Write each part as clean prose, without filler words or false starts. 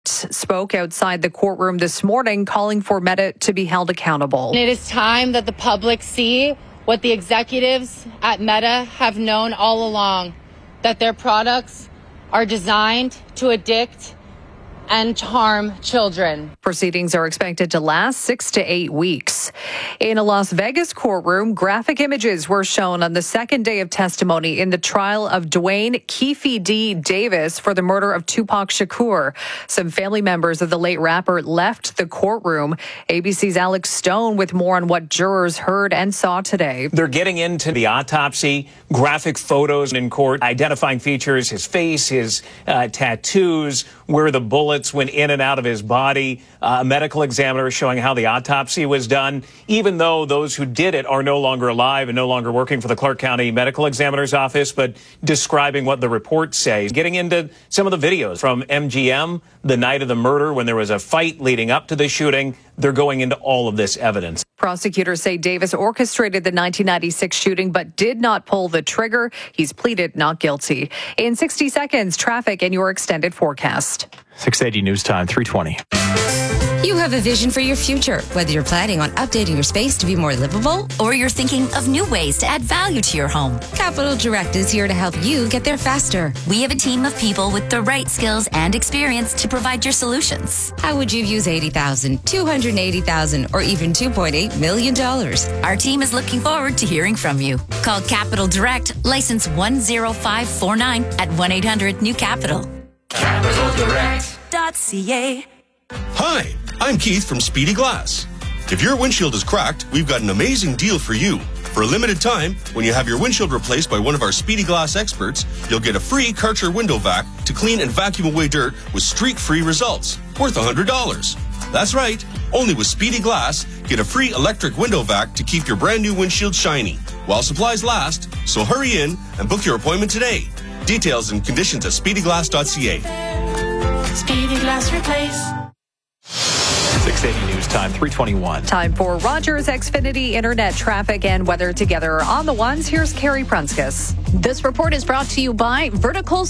spoke outside the courtroom this morning, calling for Meta to be held accountable. It is time that the public see what the executives at Meta have known all along, that their products are designed to addict and harm children. Proceedings are expected to last 6 to 8 weeks. In a Las Vegas courtroom, graphic images were shown on the second day of testimony in the trial of Dwayne Keefe D. Davis for the murder of Tupac Shakur. Some family members of the late rapper left the courtroom. ABC's Alex Stone with more on what jurors heard and saw today. They're getting into the autopsy, graphic photos in court, identifying features, his face, his tattoos, where the bullets went in and out of his body, a medical examiner showing how the autopsy was done, even though those who did it are no longer alive and no longer working for the Clark County Medical Examiner's Office, but describing what the reports say. Getting into some of the videos from MGM, the night of the murder, when there was a fight leading up to the shooting. They're going into all of this evidence. Prosecutors say Davis orchestrated the 1996 shooting but did not pull the trigger. He's pleaded not guilty. In 60 seconds, traffic and your extended forecast. 680 News Time, 3:20. You have a vision for your future, whether you're planning on updating your space to be more livable or you're thinking of new ways to add value to your home. Capital Direct is here to help you get there faster. We have a team of people with the right skills and experience to provide your solutions. How would you use $80,000, $280,000, or even $2.8 million? Our team is looking forward to hearing from you. Call Capital Direct, license 10549 at 1-800-NEW-CAPITAL. CapitalDirect.ca. Hi, I'm Keith from Speedy Glass. If your windshield is cracked, we've got an amazing deal for you. For a limited time, when you have your windshield replaced by one of our Speedy Glass experts, you'll get a free Karcher window vac to clean and vacuum away dirt with streak-free results, worth $100. That's right, only with Speedy Glass, get a free electric window vac to keep your brand new windshield shiny, while supplies last, so hurry in and book your appointment today. Details and conditions at speedyglass.ca. Speedy Glass Replace. 680 News Time, 3:21. Time for Rogers Xfinity Internet traffic and weather together on the ones. Here's Carrie Prunskis. This report is brought to you by Vertical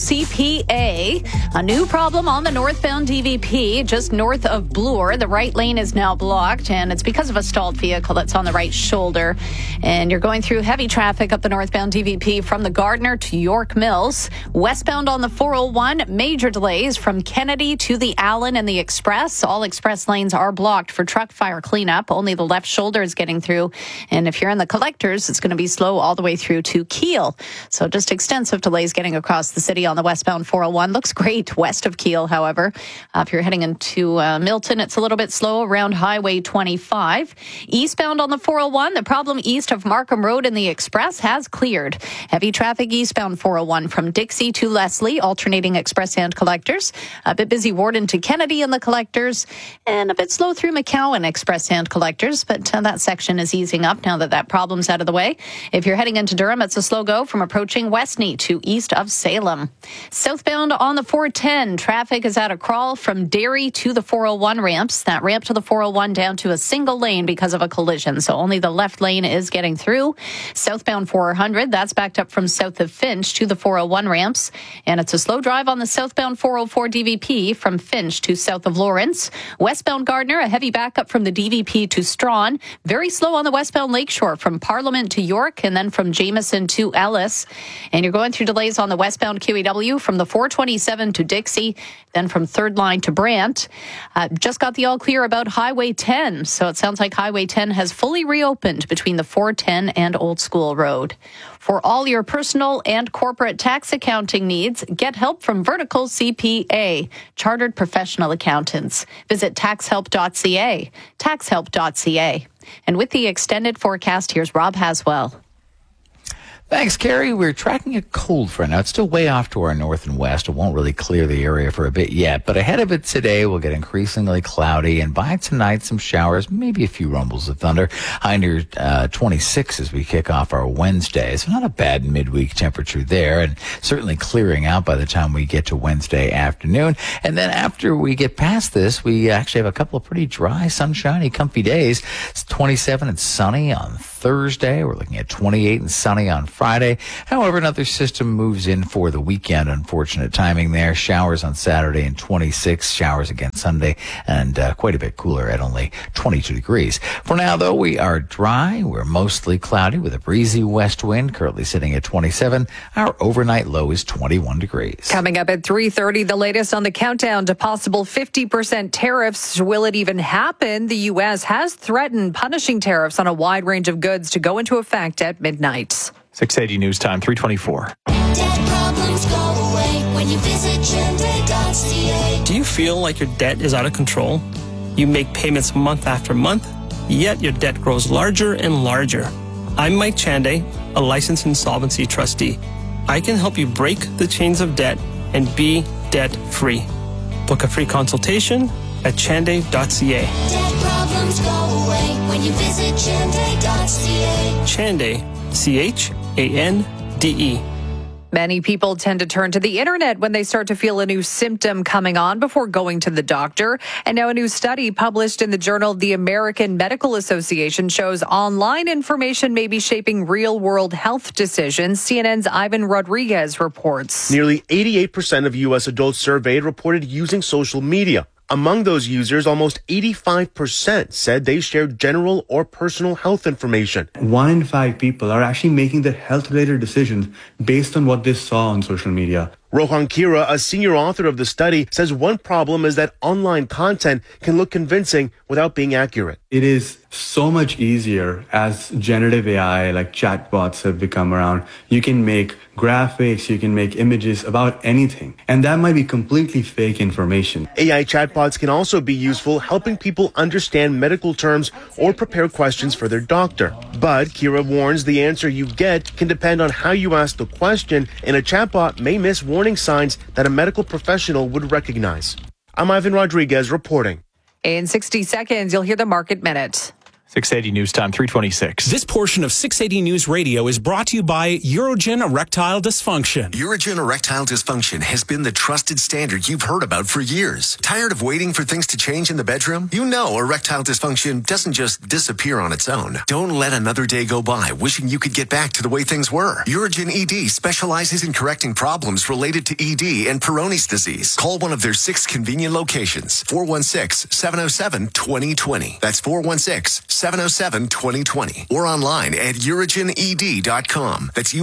CPA. A new problem on the northbound DVP just north of Bloor. The right lane is now blocked, and it's because of a stalled vehicle that's on the right shoulder. And you're going through heavy traffic up the northbound DVP from the Gardner to York Mills. Westbound on the 401, major delays from Kennedy to the Allen and the Express. All express lanes are blocked for truck fire cleanup. Only the left shoulder is getting through. And if you're in the collectors, it's going to be slow all the way through to Kiel. So just extensive delays getting across the city on the westbound 401. Looks great west of Kiel, however. If you're heading into Milton, it's a little bit slow around Highway 25. Eastbound on the 401, the problem east of Markham Road and the Express has cleared. Heavy traffic eastbound 401 from Dixie to Leslie, alternating express and collectors. A bit busy Warden to Kennedy and the collectors, and a bit slow through McCowan express and collectors, but that section is easing up now that problem's out of the way. If you're heading into Durham, it's a slow go from approaching Westney to east of Salem. Southbound on the 410, traffic is at a crawl from Derry to the 401 ramps. That ramp to the 401 down to a single lane because of a collision, so only the left lane is getting through. Southbound 400, that's backed up from south of Finch to the 401 ramps, and it's a slow drive on the southbound 404 DVP from Finch to south of Lawrence. Westbound Gardner, a heavy backup from the DVP to Strawn. Very slow on the westbound Lakeshore from Parliament to York and then from Jameson to Ellis. And you're going through delays on the westbound QEW from the 427 to Dixie, then from Third Line to Brant. Just got the all clear about Highway 10. So it sounds like Highway 10 has fully reopened between the 410 and Old School Road. For all your personal and corporate tax accounting needs, get help from Vertical CPA, Chartered Professional Accountants. Visit taxhelp.ca, taxhelp.ca. And with the extended forecast, here's Rob Haswell. Thanks, Carrie. We're tracking a cold front. Now, it's still way off to our north and west. It won't really clear the area for a bit yet. But ahead of it today, we'll get increasingly cloudy. And by tonight, some showers, maybe a few rumbles of thunder. High near 26 as we kick off our Wednesday. So not a bad midweek temperature there. And certainly clearing out by the time we get to Wednesday afternoon. And then after we get past this, we actually have a couple of pretty dry, sunshiny, comfy days. It's 27 and sunny on Thursday. We're looking at 28 and sunny on Friday. However, another system moves in for the weekend. Unfortunate timing there. Showers on Saturday and 26. Showers again Sunday and quite a bit cooler at only 22 degrees. For now, though, we are dry. We're mostly cloudy with a breezy west wind, currently sitting at 27. Our overnight low is 21 degrees. Coming up at 3:30, the latest on the countdown to possible 50% tariffs. Will it even happen? The U.S. has threatened punishing tariffs on a wide range of goods to go into effect at midnight. 680 News Time, 324. Debt problems go away when you visit Chande.ca. Do you feel like your debt is out of control? You make payments month after month, yet your debt grows larger and larger. I'm Mike Chande, a licensed insolvency trustee. I can help you break the chains of debt and be debt-free. Book a free consultation at Chande.ca. Debt problems go away when you visit Chande.ca. Chande, C-H-A-N-D-E. Many people tend to turn to the internet when they start to feel a new symptom coming on before going to the doctor. And now a new study published in the journal The American Medical Association shows online information may be shaping real-world health decisions. CNN's Ivan Rodriguez reports. Nearly 88% of U.S. adults surveyed reported using social media. Among those users, almost 85% said they shared general or personal health information. 1 in 5 people are actually making their health-related decisions based on what they saw on social media. Rohan Kira, a senior author of the study, says one problem is that online content can look convincing without being accurate. It is so much easier as generative AI, like chatbots have become around. You can make graphics, you can make images about anything. And that might be completely fake information. AI chatbots can also be useful helping people understand medical terms or prepare questions for their doctor. But Kira warns the answer you get can depend on how you ask the question, and a chatbot may miss warning signs that a medical professional would recognize. I'm Ivan Rodriguez reporting. In 60 seconds, you'll hear the Market Minute. 680 News Time, 326. This portion of 680 News Radio is brought to you by Urogen Erectile Dysfunction. Urogen Erectile Dysfunction has been the trusted standard you've heard about for years. Tired of waiting for things to change in the bedroom? You know erectile dysfunction doesn't just disappear on its own. Don't let another day go by wishing you could get back to the way things were. Urogen ED specializes in correcting problems related to ED and Peyronie's disease. Call one of their 6 convenient locations. 416-707-2020. That's 416-707-2020 or online at urogened.com. That's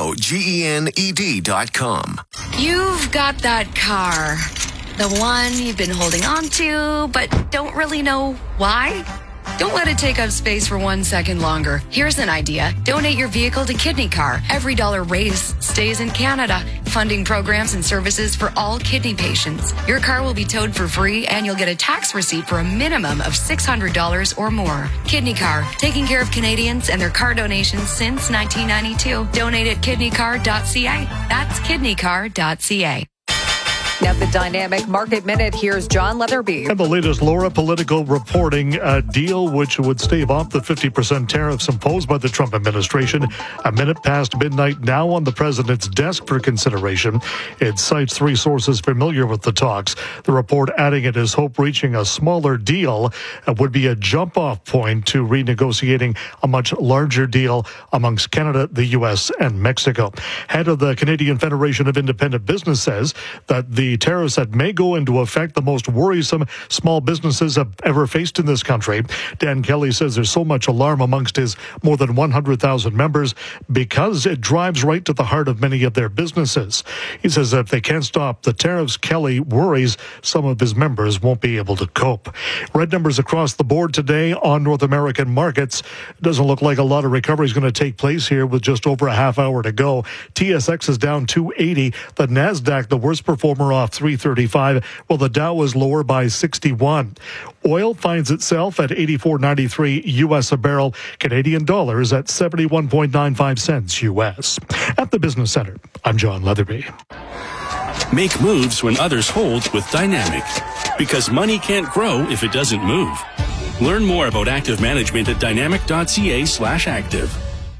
UROGENED.com. You've got that car, the one you've been holding on to, but don't really know why. Don't let it take up space for 1 second longer. Here's an idea. Donate your vehicle to Kidney Car. Every dollar raised stays in Canada, funding programs and services for all kidney patients. Your car will be towed for free, and you'll get a tax receipt for a minimum of $600 or more. Kidney Car, taking care of Canadians and their car donations since 1992. Donate at kidneycar.ca. That's kidneycar.ca. Now the Dynamic Market Minute. Here's John Leatherby. And the latest Laura Political reporting, a deal which would stave off the 50% tariffs imposed by the Trump administration. A minute past midnight, now on the president's desk for consideration. It cites 3 sources familiar with the talks. The report adding it is hope reaching a smaller deal would be a jump-off point to renegotiating a much larger deal amongst Canada, the U.S., and Mexico. Head of the Canadian Federation of Independent Business says that the tariffs that may go into effect, the most worrisome small businesses have ever faced in this country. Dan Kelly says there's so much alarm amongst his more than 100,000 members because it drives right to the heart of many of their businesses. He says that if they can't stop the tariffs, Kelly worries some of his members won't be able to cope. Red numbers across the board today on North American markets. It doesn't look like a lot of recovery is going to take place here with just over a half hour to go. TSX is down 280. The NASDAQ, the worst performer, off 335, while the Dow was lower by 61. Oil finds itself at 84.93 U.S. a barrel. Canadian dollars at 71.95 cents U.S. At the Business Center, I'm John Leatherby. Make moves when others hold with Dynamic. Because money can't grow if it doesn't move. Learn more about active management at dynamic.ca/active.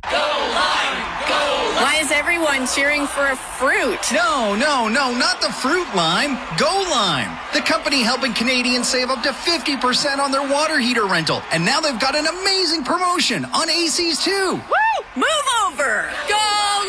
Why is everyone cheering for a fruit? No, not the fruit lime. Go Lime, the company helping Canadians save up to 50% on their water heater rental. And now they've got an amazing promotion on ACs too. Woo! Move over! Go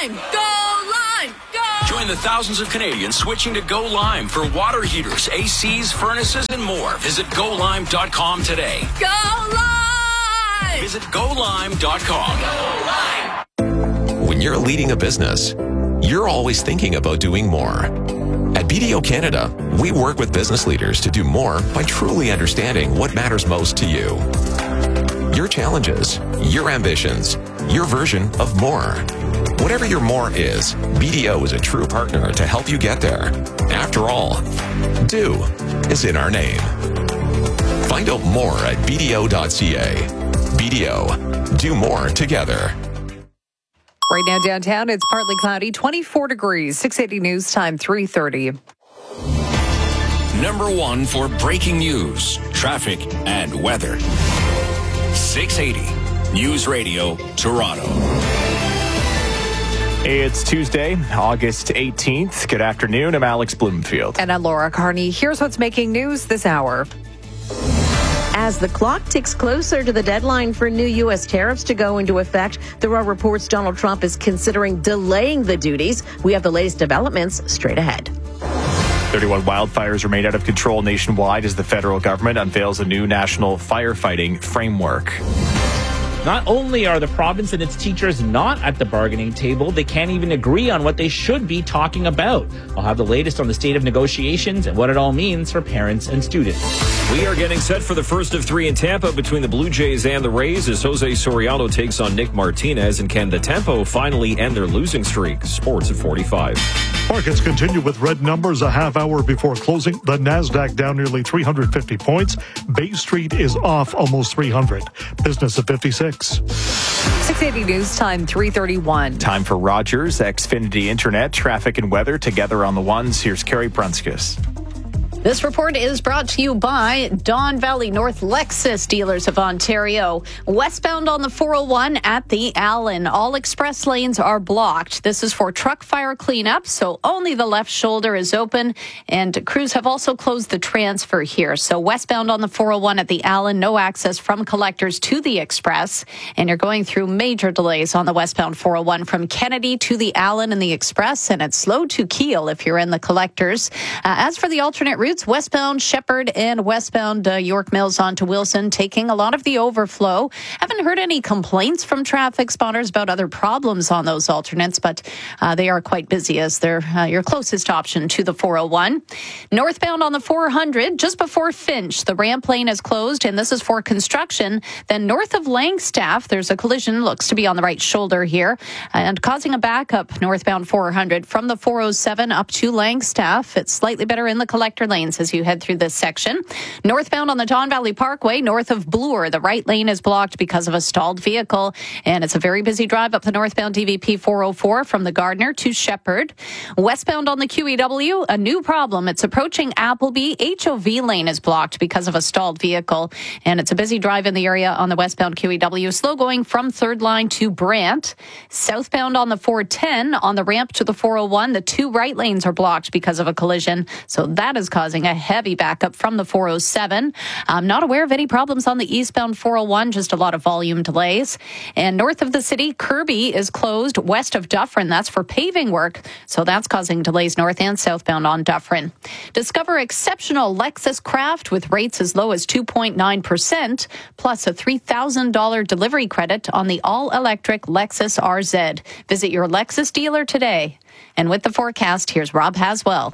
Lime! Go Lime! Go! Join the thousands of Canadians switching to Go Lime for water heaters, ACs, furnaces, and more. Visit GoLime.com today. Go Lime! Visit GoLime.com. Go Lime! When you're leading a business, you're always thinking about doing more. At BDO Canada, we work with business leaders to do more by truly understanding what matters most to you. Your challenges, your ambitions, your version of more. Whatever your more is, BDO is a true partner to help you get there. After all, do is in our name. Find out more at BDO.ca. BDO, do more together. Right now downtown, it's partly cloudy, 24 degrees, 680 news time, 3:30. Number one for breaking news, traffic, and weather. 680 News Radio, Toronto. It's Tuesday, August 18th. Good afternoon. I'm Alex Bloomfield. And I'm Laura Carney. Here's what's making news this hour. As the clock ticks closer to the deadline for new U.S. tariffs to go into effect, the Raw reports Donald Trump is considering delaying the duties. We have the latest developments straight ahead. 31 wildfires remain out of control nationwide as the federal government unveils a new national firefighting framework. Not only are the province and its teachers not at the bargaining table, they can't even agree on what they should be talking about. I'll have the latest on the state of negotiations and what it all means for parents and students. We are getting set for the first of three in Tampa between the Blue Jays and the Rays as Jose Soriano takes on Nick Martinez. And can the Tempo finally end their losing streak? Sports at 45. Markets continue with red numbers a half hour before closing. The Nasdaq down nearly 350 points. Bay Street is off almost 300. Business at 56. 680 news time, 3:31. Time for Rogers Xfinity Internet, traffic and weather together on the ones. Here's Carrie Prunskis. This report is brought to you by Don Valley North Lexus Dealers of Ontario. Westbound on the 401 at the Allen. All express lanes are blocked. This is for truck fire cleanup, so only the left shoulder is open. And crews have also closed the transfer here. So westbound on the 401 at the Allen, no access from collectors to the express. And you're going through major delays on the westbound 401 from Kennedy to the Allen and the express. And it's slow to Kiel if you're in the collectors. As for the alternate routes, westbound Shepherd and westbound York Mills onto Wilson, taking a lot of the overflow. Haven't heard any complaints from traffic spotters about other problems on those alternates, but they are quite busy as they're your closest option to the 401. Northbound on the 400, just before Finch, the ramp lane is closed, and this is for construction. Then north of Langstaff, there's a collision, looks to be on the right shoulder here, and causing a backup northbound 400 from the 407 up to Langstaff. It's slightly better in the collector lanes as you head through this section. Northbound on the Don Valley Parkway, north of Bloor, the right lane is blocked because of a stalled vehicle, and it's a very busy drive up the northbound DVP 404 from the Gardner to Shepherd. Westbound on the QEW, a new problem. It's approaching Appleby. HOV lane is blocked because of a stalled vehicle, and it's a busy drive in the area on the westbound QEW. Slow going from Third Line to Brant. Southbound on the 410 on the ramp to the 401, the two right lanes are blocked because of a collision, so that is causing a heavy backup from the 407. I'm not aware of any problems on the eastbound 401, just a lot of volume delays. And north of the city, Kirby is closed west of Dufferin. That's for paving work, so that's causing delays north and southbound on Dufferin. Discover exceptional Lexus Craft with rates as low as 2.9%, plus a $3,000 delivery credit on the all-electric Lexus RZ. Visit your Lexus dealer today. And with the forecast, here's Rob Haswell.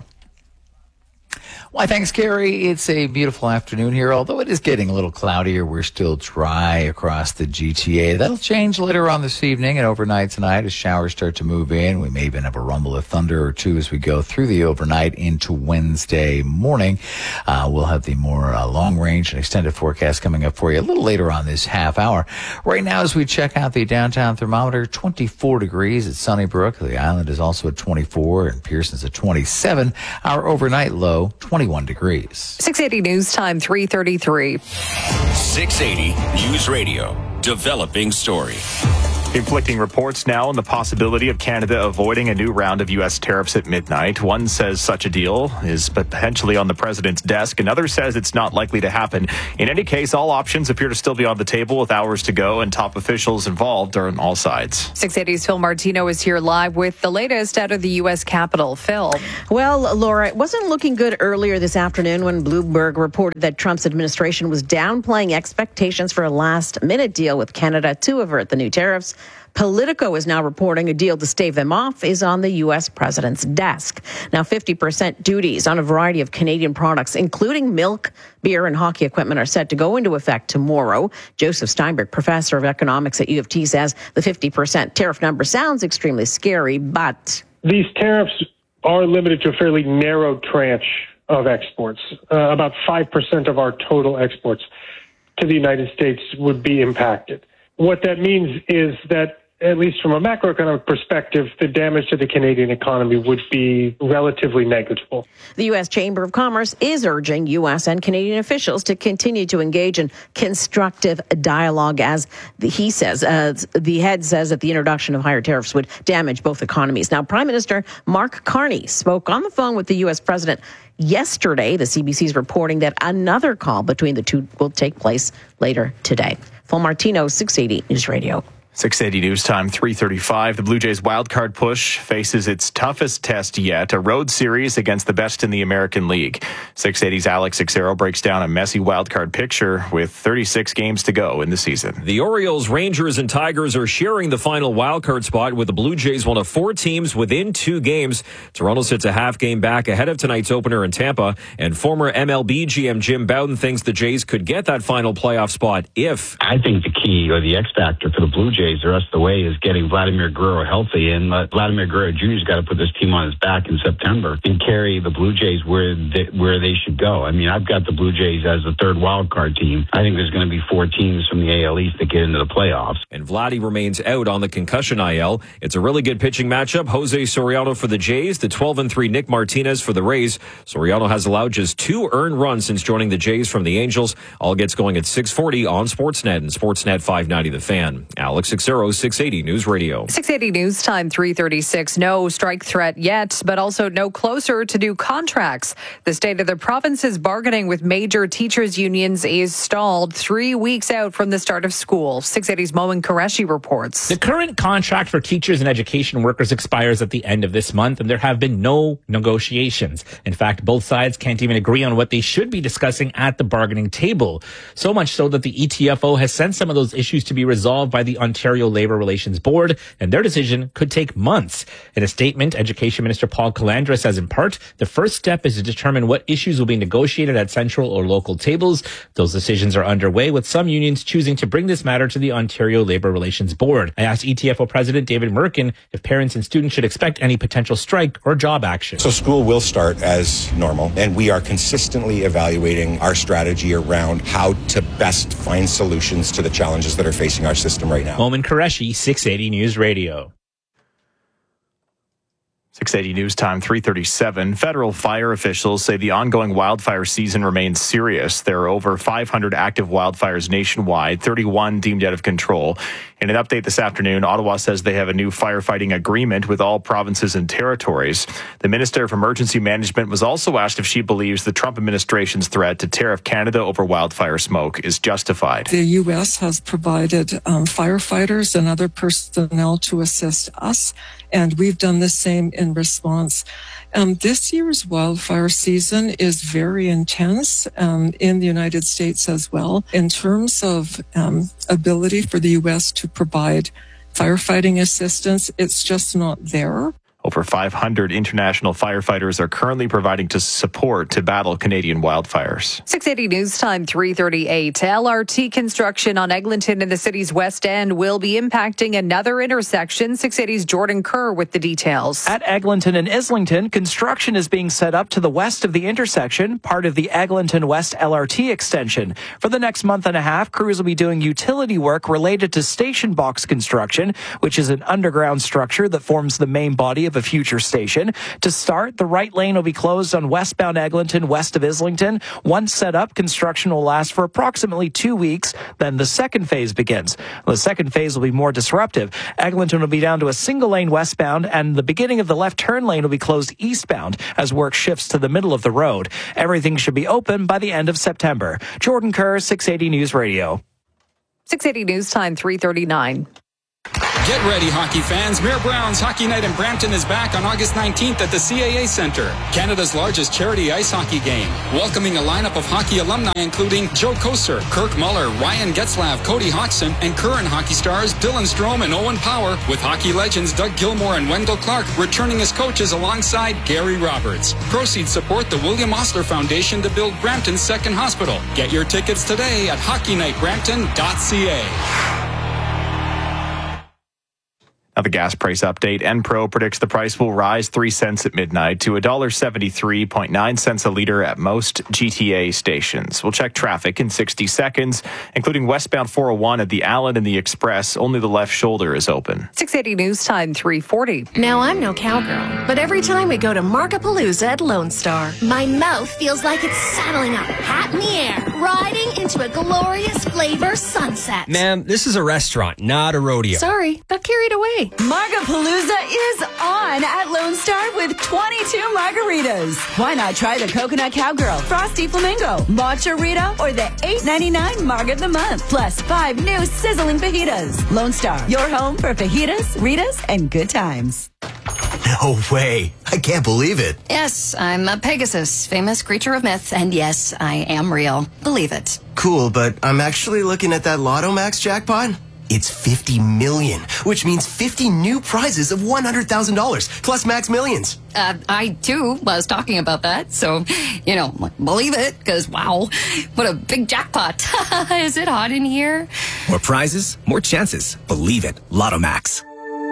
Why, thanks, Carrie. It's a beautiful afternoon here, although it is getting a little cloudier. We're still dry across the GTA. That'll change later on this evening and overnight tonight as showers start to move in. We may even have a rumble of thunder or two as we go through the overnight into Wednesday morning. We'll have the more long-range and extended forecast coming up for you a little later on this half hour. Right now, as we check out the downtown thermometer, 24 degrees at Sunnybrook. The island is also at 24, and Pearson's at 27. Our overnight low, 21 degrees. 680 news time, 3:33. 680 News Radio, developing story. Conflicting reports now on the possibility of Canada avoiding a new round of U.S. tariffs at midnight. One says such a deal is potentially on the president's desk. Another says it's not likely to happen. In any case, all options appear to still be on the table with hours to go, and top officials involved are on all sides. 680's Phil Martino is here live with the latest out of the U.S. Capitol. Phil. Well, Laura, it wasn't looking good earlier this afternoon when Bloomberg reported that Trump's administration was downplaying expectations for a last-minute deal with Canada to avert the new tariffs. Politico is now reporting a deal to stave them off is on the U.S. president's desk. Now, 50% duties on a variety of Canadian products, including milk, beer, and hockey equipment, are set to go into effect tomorrow. Joseph Steinberg, professor of economics at U of T, says the 50% tariff number sounds extremely scary, but these tariffs are limited to a fairly narrow tranche of exports. About 5% of our total exports to the United States would be impacted. What that means is that, at least from a macroeconomic perspective, the damage to the Canadian economy would be relatively negligible. The U.S. Chamber of Commerce is urging U.S. and Canadian officials to continue to engage in constructive dialogue, as the head says that the introduction of higher tariffs would damage both economies. Now, Prime Minister Mark Carney spoke on the phone with the U.S. president yesterday. The CBC is reporting that another call between the two will take place later today. Phil Martino, 680 News Radio. 680 News Time, 3:35. The Blue Jays wildcard push faces its toughest test yet, a road series against the best in the American League. 680's Alex Cixero breaks down a messy wildcard picture with 36 games to go in the season. The Orioles, Rangers, and Tigers are sharing the final wildcard spot, with the Blue Jays one of 4 teams within 2 games. Toronto sits a half game back ahead of tonight's opener in Tampa, and former MLB GM Jim Bowden thinks the Jays could get that final playoff spot if... I think the key or the X factor for the Blue Jays the rest of the way is getting Vladimir Guerrero healthy, and Vladimir Guerrero Jr.'s got to put this team on his back in September and carry the Blue Jays where they should go. I mean, I've got the Blue Jays as the third wild card team. I think there's going to be 4 teams from the AL East that get into the playoffs. And Vladdy remains out on the concussion IL. It's a really good pitching matchup. Jose Soriano for the Jays, the 12-3 Nick Martinez for the Rays. Soriano has allowed just 2 earned runs since joining the Jays from the Angels. All gets going at 6:40 on Sportsnet and Sportsnet 590 The Fan. Alex Cixero, 680 News Radio. 680 News Time, 3:36. No strike threat yet, but also no closer to new contracts. The state of the province's bargaining with major teachers' unions is stalled 3 weeks out from the start of school. 680's Moen Qureshi reports. The current contract for teachers and education workers expires at the end of this month, and there have been no negotiations. In fact, both sides can't even agree on what they should be discussing at the bargaining table. So much so that the ETFO has sent some of those issues to be resolved by the Ontario Labour Relations Board, and their decision could take months. In a statement, Education Minister Paul Calandra says in part, the first step is to determine what issues will be negotiated at central or local tables. Those decisions are underway, with some unions choosing to bring this matter to the Ontario Labour Relations Board. I asked ETFO President David Merkin if parents and students should expect any potential strike or job action. So school will start as normal, and we are consistently evaluating our strategy around how to best find solutions to the challenges that are facing our system right now. Moen Qureshi, 680 News Radio. 680 News Time, 3:37. Federal fire officials say the ongoing wildfire season remains serious. There are over 500 active wildfires nationwide, 31 deemed out of control. In an update this afternoon, Ottawa says they have a new firefighting agreement with all provinces and territories. The Minister of Emergency Management was also asked if she believes the Trump administration's threat to tariff Canada over wildfire smoke is justified. The U.S. has provided firefighters and other personnel to assist us, and we've done the same in response. This year's wildfire season is very intense in the United States as well. In terms of ability for the U.S. to provide firefighting assistance, it's just not there. Over 500 international firefighters are currently providing support to battle Canadian wildfires. 680 News Time, 3:38. LRT construction on Eglinton in the city's West End will be impacting another intersection. 680's Jordan Kerr with the details. At Eglinton and Islington, construction is being set up to the west of the intersection, part of the Eglinton West LRT extension. For the next month and a half, crews will be doing utility work related to station box construction, which is an underground structure that forms the main body of of a future station. To start, the right lane will be closed on westbound Eglinton west of Islington. Once set up, construction will last for approximately 2 weeks. Then the second phase begins. The second phase will be more disruptive. Eglinton will be down to a single lane westbound, and the beginning of the left turn lane will be closed eastbound as work shifts to the middle of the road. Everything should be open by the end of September. Jordan Kerr, 680 News Radio. 680 News Time, 3:39. Get ready, hockey fans. Mayor Brown's Hockey Night in Brampton is back on August 19th at the CAA Centre, Canada's largest charity ice hockey game. Welcoming a lineup of hockey alumni including Joe Koser, Kirk Muller, Ryan Getzlav, Cody Hodgson, and current hockey stars Dylan Strome and Owen Power, with hockey legends Doug Gilmour and Wendell Clark returning as coaches alongside Gary Roberts. Proceeds support the William Osler Foundation to build Brampton's second hospital. Get your tickets today at hockeynightbrampton.ca. Now the gas price update. Enpro predicts the price will rise 3 cents at midnight to $1.73.9 a liter at most GTA stations. We'll check traffic in 60 seconds, including westbound 401 at the Allen and the Express. Only the left shoulder is open. 680 News Time, 3:40. Now, I'm no cowgirl, but every time we go to Markapalooza at Lone Star, my mouth feels like it's saddling up, hat in the air, riding into a glorious flavor sunset. Ma'am, this is a restaurant, not a rodeo. Sorry, got carried away. Margapalooza is on at Lone Star with 22 margaritas. Why not try the Coconut Cowgirl, Frosty Flamingo, Matcha Rita, or the $8.99 Marga of the Month, plus 5 new sizzling fajitas. Lone Star, your home for fajitas, Ritas, and good times. No way. I can't believe it. Yes, I'm a Pegasus, famous creature of myth, and yes, I am real. Believe it. Cool, but I'm actually looking at that Lotto Max jackpot. It's 50 million, which means 50 new prizes of $100,000 plus Max Millions. I too was talking about that, so, believe it, because wow, what a big jackpot. Is it hot in here? More prizes, more chances. Believe it. Lotto Max.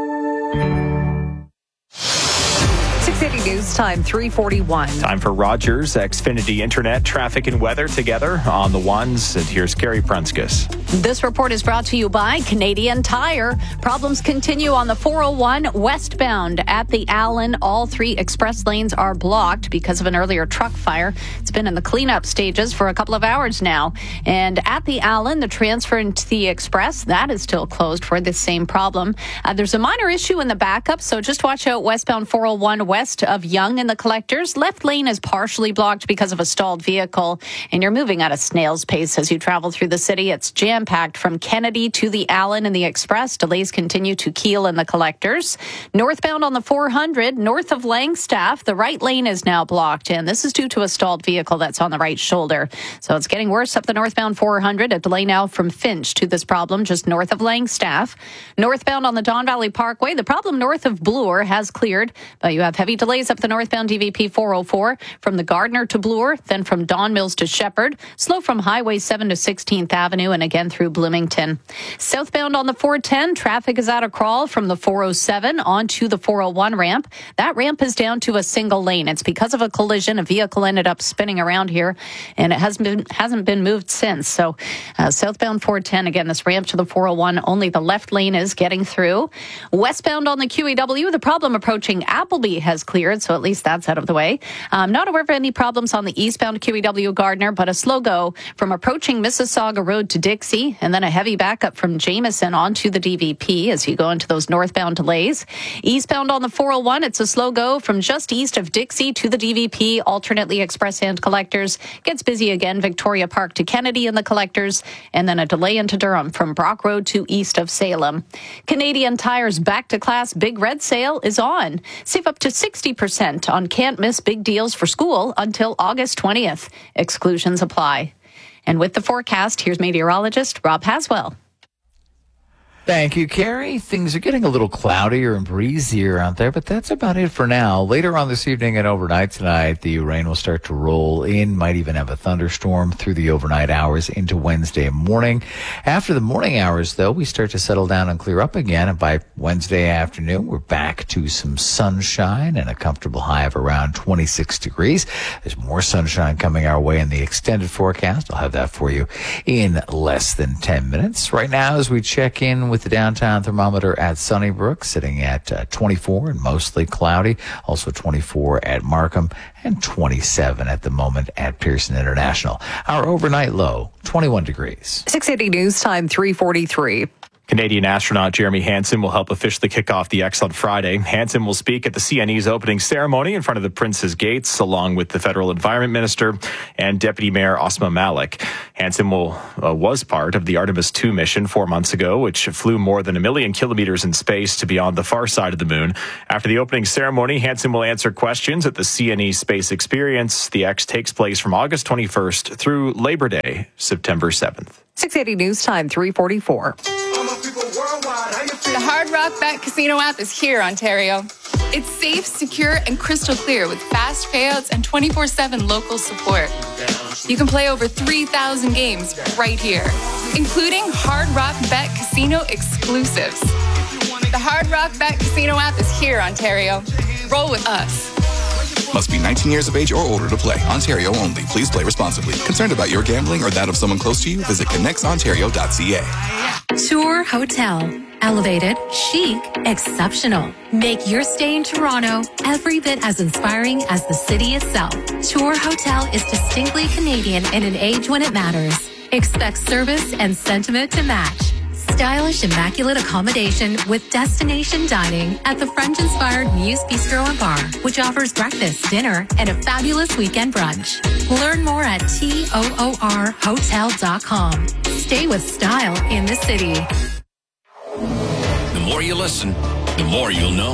680 News Time, 3:41. Time for Rogers Xfinity Internet, traffic and weather together on the ones. And here's Carrie Prunskis. This report is brought to you by Canadian Tire. Problems continue on the 401 westbound at the Allen. All 3 express lanes are blocked because of an earlier truck fire. It's been in the cleanup stages for a couple of hours now. And at the Allen, the transfer into the express, that is still closed for the same problem. There's a minor issue in the backup, so just watch out westbound 401 west of Yonge and the Collectors. Left lane is partially blocked because of a stalled vehicle, and you're moving at a snail's pace as you travel through the city. It's jam-packed from Kennedy to the Allen and the Express. Delays continue to Keele and the Collectors. Northbound on the 400, north of Langstaff, the right lane is now blocked, and this is due to a stalled vehicle that's on the right shoulder. So it's getting worse up the northbound 400. A delay now from Finch to this problem just north of Langstaff. Northbound on the Don Valley Parkway, the problem north of Bloor has cleared, but you have heavy delays up the northbound DVP 404 from the Gardner to Bloor, then from Don Mills to Shepherd. Slow from Highway 7 to 16th Avenue and again through Bloomington. Southbound on the 410, traffic is at a crawl from the 407 onto the 401 ramp. That ramp is down to a single lane. It's because of a collision. A vehicle ended up spinning around here, and it hasn't been moved since. So southbound 410, again, this ramp to the 401, only the left lane is getting through. Westbound on the QEW, the problem approaching Appleby has cleared, so at least that's out of the way. Not aware of any problems on the eastbound QEW Gardner, but a slow go from approaching Mississauga Road to Dixie, and then a heavy backup from Jameson onto the DVP as you go into those northbound delays. Eastbound on the 401, it's a slow go from just east of Dixie to the DVP, alternately Express and Collectors. Gets busy again, Victoria Park to Kennedy and the Collectors, and then a delay into Durham from Brock Road to east of Salem. Canadian Tire's Back to Class Big Red Sale is on. Save up to 60% on can't miss big deals for school until August 20th. Exclusions apply. And with the forecast, here's meteorologist Rob Haswell. Thank you, Carrie. Things are getting a little cloudier and breezier out there, but that's about it for now. Later on this evening and overnight tonight, the rain will start to roll in, might even have a thunderstorm through the overnight hours into Wednesday morning. After the morning hours, though, we start to settle down and clear up again, and by Wednesday afternoon, we're back to some sunshine and a comfortable high of around 26 degrees. There's more sunshine coming our way in the extended forecast. I'll have that for you in less than 10 minutes. Right now, as we check in with the downtown thermometer at Sunnybrook, sitting at 24 and mostly cloudy. Also 24 at Markham and 27 at the moment at Pearson International. Our overnight low, 21 degrees. 680 News Time, 3:43. Canadian astronaut Jeremy Hansen will help officially kick off the X on Friday. Hansen will speak at the CNE's opening ceremony in front of the Prince's Gates, along with the Federal Environment Minister and Deputy Mayor Asma Malik. Hansen was part of the Artemis 2 mission 4 months ago, which flew more than 1 million kilometers in space to beyond the far side of the moon. After the opening ceremony, Hansen will answer questions at the CNE Space Experience. The X takes place from August 21st through Labor Day, September 7th. 680 News Time, 3:44. The Hard Rock Bet Casino app is here, Ontario. It's safe, secure, and crystal clear with fast payouts and 24/7 local support. You can play over 3,000 games right here, including Hard Rock Bet Casino exclusives. The Hard Rock Bet Casino app is here, Ontario. Roll with us. Must be 19 years of age or older to play. Ontario only. Please play responsibly. Concerned about your gambling or that of someone close to you? Visit connectsontario.ca. Tour Hotel. Elevated, chic, exceptional. Make your stay in Toronto every bit as inspiring as the city itself. Tour Hotel is distinctly Canadian in an age when it matters. Expect service and sentiment to match. Stylish, immaculate accommodation with destination dining at the French-inspired Muse Bistro and Bar, which offers breakfast, dinner, and a fabulous weekend brunch. Learn more at toorhotel.com. Stay with style in the city. The more you listen, the more you'll know.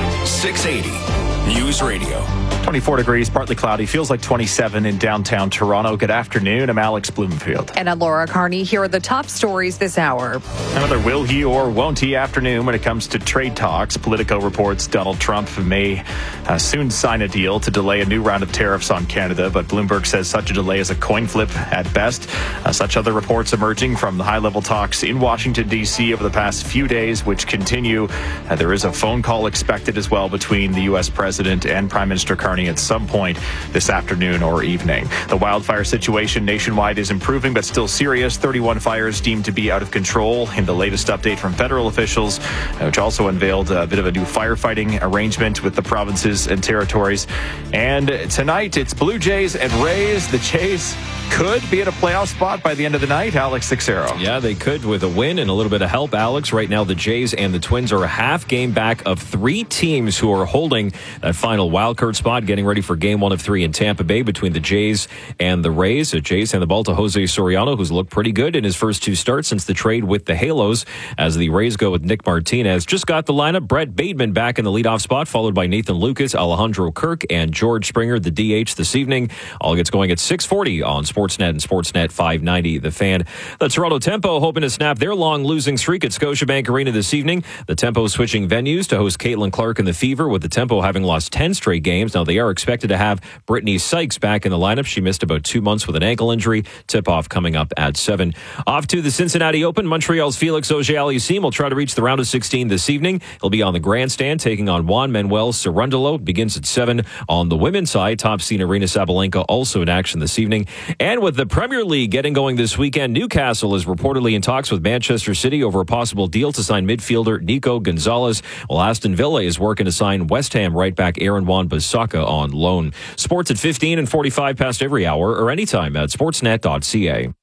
680 News Radio. 24 degrees, partly cloudy, feels like 27 in downtown Toronto. Good afternoon. I'm Alex Bloomfield. And I'm Laura Carney. Here are the top stories this hour. Another will he or won't he afternoon when it comes to trade talks. Politico reports Donald Trump may soon sign a deal to delay a new round of tariffs on Canada, but Bloomberg says such a delay is a coin flip at best. Such other reports emerging from the high-level talks in Washington, D.C. over the past few days, which continue. There is a phone call expected as well between the U.S. President and Prime Minister Carney at some point this afternoon or evening. The wildfire situation nationwide is improving, but still serious. 31 fires deemed to be out of control in the latest update from federal officials, which also unveiled a bit of a new firefighting arrangement with the provinces and territories. And tonight, it's Blue Jays and Rays. The Jays could be at a playoff spot by the end of the night. Alex Sixero. Yeah, they could with a win and a little bit of help, Alex. Right now, the Jays and the Twins are a half game back of 3 teams who are holding that final wildcard spot, getting ready for game 1 of 3 in Tampa Bay between the Jays and the Rays. The Jays hand the ball to Jose Soriano, who's looked pretty good in his first 2 starts since the trade with the Halos, as the Rays go with Nick Martinez. Just got the lineup. Brett Bateman back in the leadoff spot, followed by Nathan Lucas, Alejandro Kirk, and George Springer, the DH this evening. All gets going at 6:40 on Sportsnet and Sportsnet 590. The Fan. The Toronto Tempo hoping to snap their long losing streak at Scotiabank Arena this evening. The Tempo switching venues to host Caitlin Clark and the Fever, with the Tempo having lost 10 straight games. Now they are expected to have Brittany Sykes back in the lineup. She missed about 2 months with an ankle injury. Tip-off coming up at 7. Off to the Cincinnati Open. Montreal's Felix Auger-Aliassime will try to reach the round of 16 this evening. He'll be on the grandstand taking on Juan Manuel Cerundolo. Begins at 7. On the women's side, top seed Arena Sabalenka also in action this evening. And with the Premier League getting going this weekend, Newcastle is reportedly in talks with Manchester City over a possible deal to sign midfielder Nico Gonzalez, while Aston Villa is working to sign West Ham right back Aaron Wan-Bissaka on loan. Sports at 15 and 45 past every hour or anytime at sportsnet.ca.